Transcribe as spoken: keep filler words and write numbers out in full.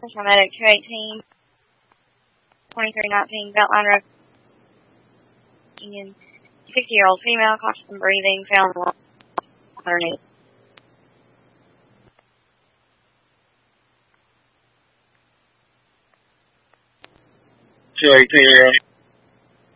Paramedic two eighteen, twenty-three nineteen, Beltline Road. Union, sixty-year-old female, cautious in breathing, found underneath. two eighteen,